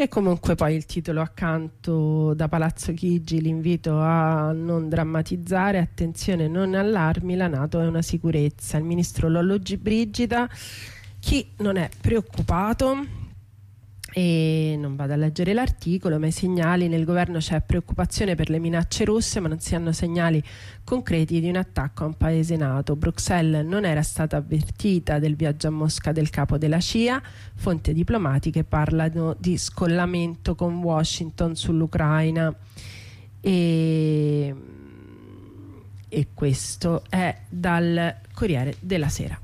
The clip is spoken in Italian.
E comunque poi il titolo accanto da Palazzo Chigi, l'invito a non drammatizzare, attenzione, non allarmi, la NATO è una sicurezza. Il ministro Lollobrigida, chi non è preoccupato? E non vado a leggere l'articolo, ma i segnali nel governo: c'è preoccupazione per le minacce russe, ma non si hanno segnali concreti di un attacco a un paese NATO. Bruxelles non era stata avvertita del viaggio a Mosca del capo della CIA, fonti diplomatiche parlano di scollamento con Washington sull'Ucraina. E questo è dal Corriere della Sera.